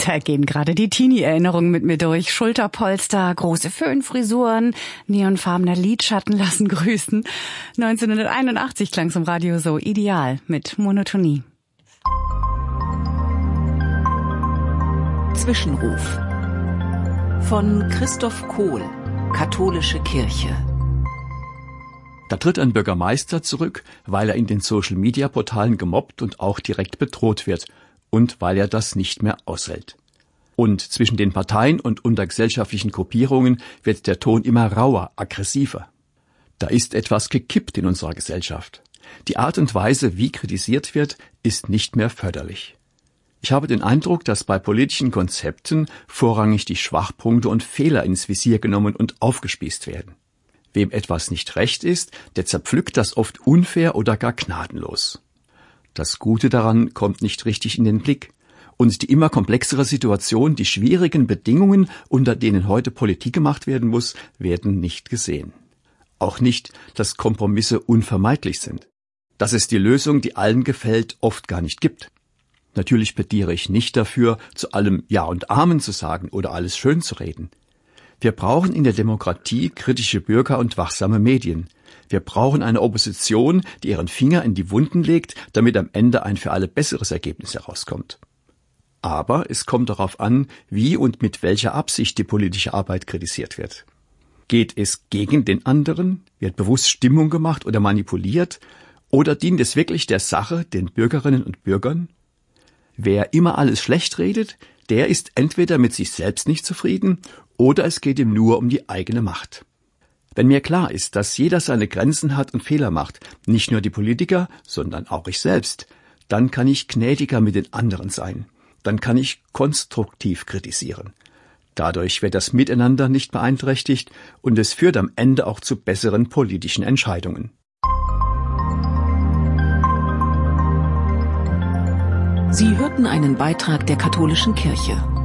Da gehen gerade die Teenie-Erinnerungen mit mir durch. Schulterpolster, große Föhnfrisuren, neonfarbener Lidschatten lassen grüßen. 1981 klang's im Radio so ideal mit Monotonie. Zwischenruf von Christoph Kohl, Katholische Kirche. Da tritt ein Bürgermeister zurück, weil er in den Social-Media-Portalen gemobbt und auch direkt bedroht wird und weil er das nicht mehr aushält. Und zwischen den Parteien und unter gesellschaftlichen Gruppierungen wird der Ton immer rauer, aggressiver. Da ist etwas gekippt in unserer Gesellschaft. Die Art und Weise, wie kritisiert wird, ist nicht mehr förderlich. Ich habe den Eindruck, dass bei politischen Konzepten vorrangig die Schwachpunkte und Fehler ins Visier genommen und aufgespießt werden. Wem etwas nicht recht ist, der zerpflückt das oft unfair oder gar gnadenlos. Das Gute daran kommt nicht richtig in den Blick. Und die immer komplexere Situation, die schwierigen Bedingungen, unter denen heute Politik gemacht werden muss, werden nicht gesehen. Auch nicht, dass Kompromisse unvermeidlich sind. Dass es die Lösung, die allen gefällt, oft gar nicht gibt. Natürlich plädiere ich nicht dafür, zu allem Ja und Amen zu sagen oder alles schön zu reden. Wir brauchen in der Demokratie kritische Bürger und wachsame Medien. Wir brauchen eine Opposition, die ihren Finger in die Wunden legt, damit am Ende ein für alle besseres Ergebnis herauskommt. Aber es kommt darauf an, wie und mit welcher Absicht die politische Arbeit kritisiert wird. Geht es gegen den anderen? Wird bewusst Stimmung gemacht oder manipuliert? Oder dient es wirklich der Sache, den Bürgerinnen und Bürgern? Wer immer alles schlecht redet, der ist entweder mit sich selbst nicht zufrieden oder es geht ihm nur um die eigene Macht. Wenn mir klar ist, dass jeder seine Grenzen hat und Fehler macht, nicht nur die Politiker, sondern auch ich selbst, dann kann ich gnädiger mit den anderen sein. Dann kann ich konstruktiv kritisieren. Dadurch wird das Miteinander nicht beeinträchtigt und es führt am Ende auch zu besseren politischen Entscheidungen. Sie hörten einen Beitrag der Katholischen Kirche.